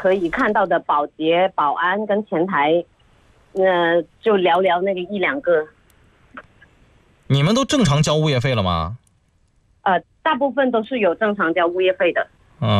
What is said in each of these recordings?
可以看到的保洁、保安跟前台，就寥寥那个一两个。 你们都正常交物业费了吗？ 大部分都是有正常交物业费的。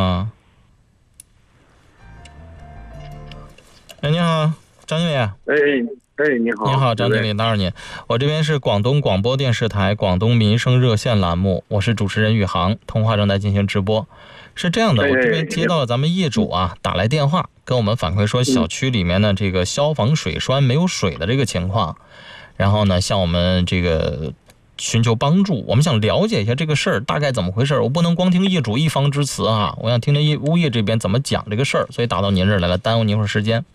你好，张经理。 你好。 你好，张经理，打扰您。我这边是广东广播电视台广东民生热线栏目，我是主持人宇航，通话正在进行直播。是这样的，我这边接到了咱们业主打来电话，跟我们反馈说小区里面的这个消防水栓没有水的这个情况，然后呢向我们这个寻求帮助。我们想了解一下这个事儿大概怎么回事，我不能光听业主一方之词我想听听物业这边怎么讲这个事儿，所以打到您这儿来了，耽误您一会儿时间。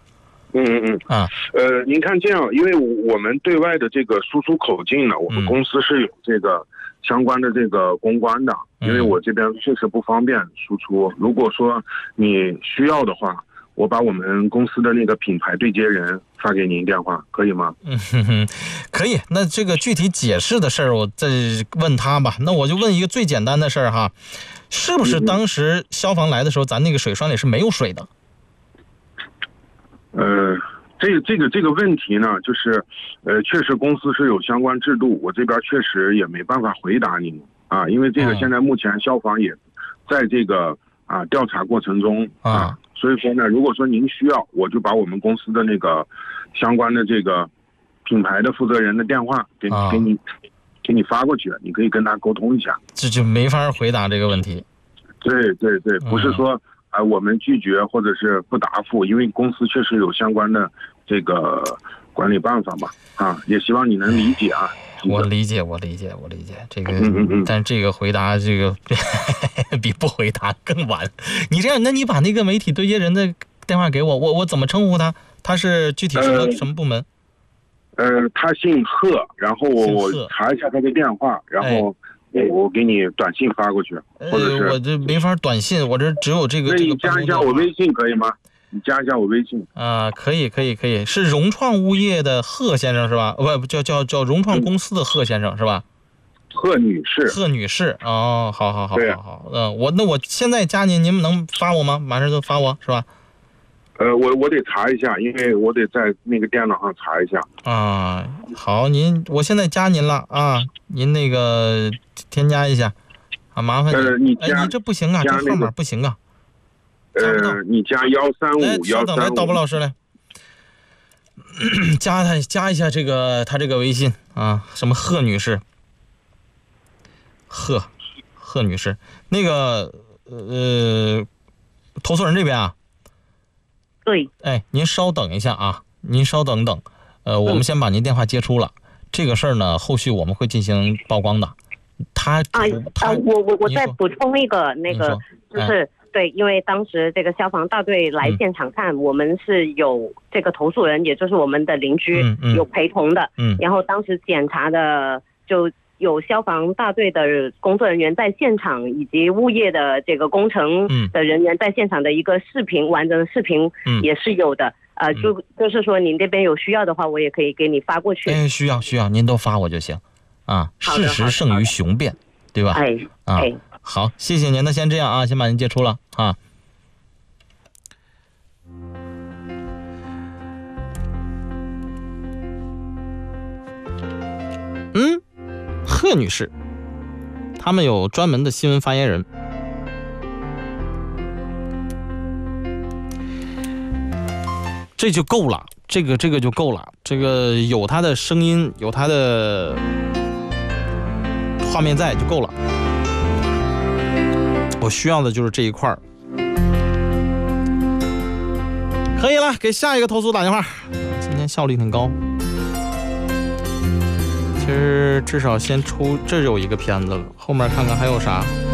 您看这样，因为我们对外的这个输出口径呢，我们公司是有这个相关的这个公关的，因为我这边确实不方便输出。如果说你需要的话，我把我们公司的那个品牌对接人发给您电话，可以吗？ 可以。那这个具体解释的事儿，我再问他吧。那我就问一个最简单的事儿是不是当时消防来的时候，咱那个水栓里是没有水的？ 这个问题呢，就是确实公司是有相关制度，我这边确实也没办法回答您因为这个现在目前消防也在这个调查过程中所以说呢，如果说您需要，我就把我们公司的那个相关的这个品牌的负责人的电话给你发过去，你可以跟他沟通一下。 这就没法回答这个问题。 对，不是说我们拒绝或者是不答复，因为公司确实有相关的这个管理办法嘛也希望你能理解我理解这个但这个回答这个比不回答更晚。你这样，那你把那个媒体对接人的电话给我，我怎么称呼他？他是具体什么部门？ 他姓贺，然后我查一下他的电话，然后我给你短信发过去，或者是我这没法短信，我这只有这个。那你加一下我微信可以吗？你加一下我微信可以，是融创物业的贺先生是吧？不叫融创公司的贺先生是吧？ 贺女士。 好。我现在加您们能发我吗？马上就发我是吧？ 我得查一下，因为我得在那个电脑上查一下好，我现在加您了您那个添加一下麻烦你你这不行这号码不行你加135 稍等，来导播老师来加一下这个他这个微信什么贺女士，贺女士，那个投诉人这边对， 您稍等一下您稍等等，我们先把您电话接出了，这个事儿呢，后续我们会进行曝光的。 我再补充一个就是对，因为当时这个消防大队来现场看，我们是有这个投诉人，也就是我们的邻居有陪同的，然后当时检查的就有消防大队的工作人员在现场，以及物业的这个工程的人员在现场的一个完整的视频也是有的。就是说您这边有需要的话，我也可以给你发过去。 需要您都发我就行事实胜于雄辩，对吧？好，谢谢您。那先这样先把您接出了贺女士，他们有专门的新闻发言人。这就够了，这个就够了，这个有他的声音，有他的画面在就够了。我需要的就是这一块可以了，给下一个投诉打电话。今天效率挺高。其实至少先出这有一个片子了，后面看看还有啥。